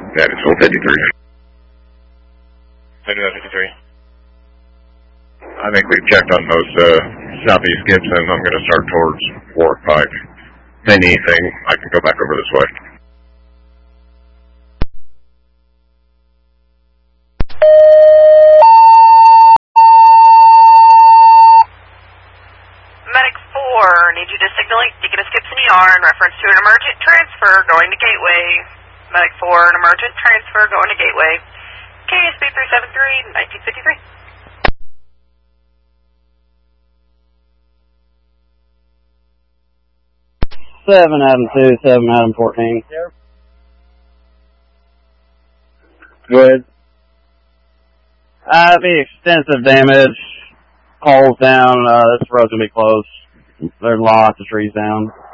That is 453. Center 53. I think we've checked on those southeast Gibson. I'm going to start towards Warwick Pike. Anything, I can go back over this way. Medic 4, need you to signal Deaconess Gibson ER in reference to an emergent transfer going to Gateway. Medic 4, an emergent transfer going to Gateway. KSB 373, 1953. 7 Adam 2, 7 Adam 14. Go ahead. The extensive damage. Poles down, this road's gonna be closed. There's lots of trees down.